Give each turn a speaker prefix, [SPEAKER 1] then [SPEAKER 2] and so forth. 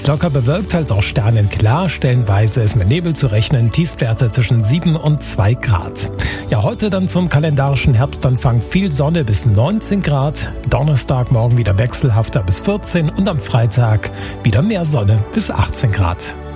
[SPEAKER 1] locker bewölkt, als auch sternenklar. Stellenweise ist mit Nebel zu rechnen. Tiefstwerte zwischen 7 und 2 Grad. Ja, heute dann zum kalendarischen Herbstanfang viel Sonne bis 19 Grad. Donnerstag morgen wieder wechselhafter bis 14 und am Freitag wieder mehr Sonne bis 18 Grad.